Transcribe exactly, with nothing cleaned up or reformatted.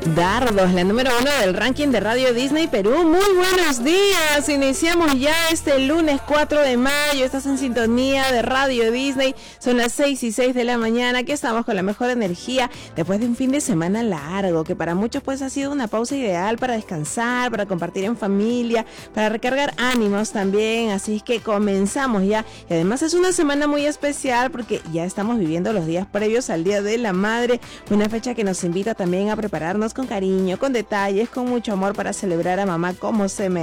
Dardos, la número uno del ranking de Radio Disney Perú. Muy buenos días, iniciamos ya este lunes cuatro de mayo, estás en sintonía de Radio Disney, son las seis y seis de la mañana, aquí estamos con la mejor energía después de un fin de semana largo, que para muchos pues ha sido una pausa ideal para descansar, para compartir en familia, para recargar ánimos también, así que comenzamos ya, y además es una semana muy especial porque ya estamos viviendo los días previos al Día de la Madre, una fecha que nos invita también a prepararnos con cariño, con detalles, con mucho amor para celebrar a mamá como se merece.